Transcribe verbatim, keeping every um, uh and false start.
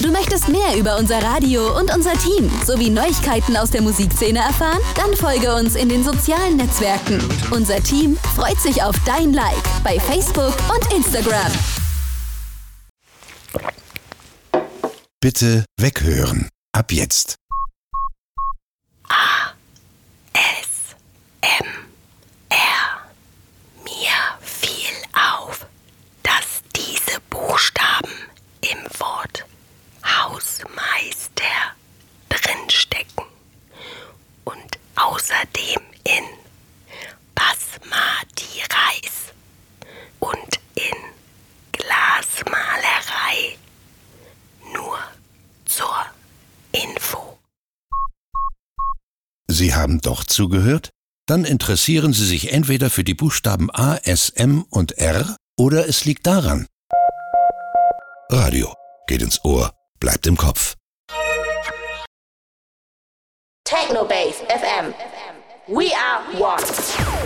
Du möchtest mehr über unser Radio und unser Team sowie Neuigkeiten aus der Musikszene erfahren? Dann folge uns in den sozialen Netzwerken. Unser Team freut sich auf dein Like bei Facebook und Instagram. Bitte weghören. Ab jetzt. A. S. M. R. Mir fiel auf, dass diese Buchstaben im Wort Hausmeister drinstecken und außerdem in Basmati Reis und in Glasmalerei. Nur zur Info. Sie haben doch zugehört? Dann interessieren Sie sich entweder für die Buchstaben A, S, M und R oder es liegt daran. Radio geht ins Ohr, bleibt im Kopf. Technobase F M. We are one.